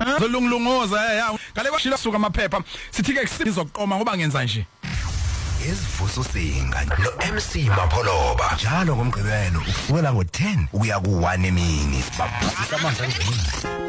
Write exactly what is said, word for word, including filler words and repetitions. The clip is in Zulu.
zolungilungoza ya ngale kwashila suka amaphepha sithi ke sizoqoma ngoba ngenza nje Isivuso singa no M C Mapholoba njalo ngomgqibelo ukusukela ngo ten ukuya ku one emini babusisa amandla.